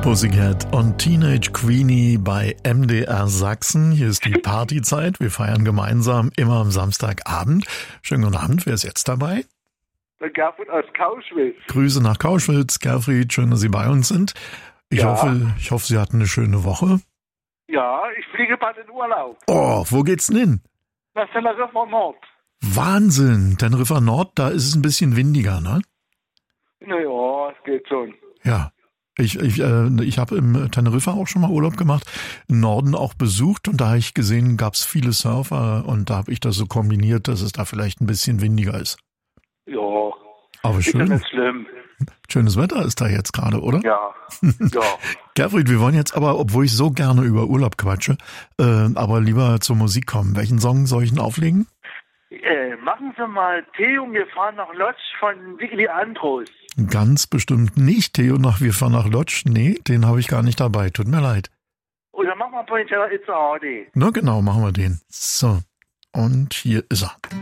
Pussycat und Teenage Queenie bei MDR Sachsen. Hier ist die Partyzeit. Wir feiern gemeinsam immer am Samstagabend. Schönen guten Abend. Wer ist jetzt dabei? Der Gerfried aus Kauschwitz. Grüße nach Kauschwitz. Gerfried, schön, dass Sie bei uns sind. Ich hoffe, Sie hatten eine schöne Woche. Ja, ich fliege bald in Urlaub. Oh, wo geht's denn hin? Nach Teneriffa Nord. Wahnsinn. Teneriffa Nord, da ist es ein bisschen windiger, ne? Naja, es geht schon. Ja. Ich habe im Teneriffa auch schon mal Urlaub gemacht, im Norden auch besucht und da habe ich gesehen, gab es viele Surfer und da habe ich das so kombiniert, dass es da vielleicht ein bisschen windiger ist. Ja, aber schön. Ist ja nicht schlimm. Schönes Wetter ist da jetzt gerade, oder? Ja, ja. Gerfried, wir wollen jetzt aber, obwohl ich so gerne über Urlaub quatsche, aber lieber zur Musik kommen. Welchen Song soll ich denn auflegen? Machen Sie mal Theo, wir fahren nach Lodz von Willy Andros. Ganz bestimmt nicht Theo nach Wir fahren nach Lodz. Nee, den habe ich gar nicht dabei. Tut mir leid. Oder machen wir Polizei It's a Hardy. Na genau, machen wir den. So, und hier ist er.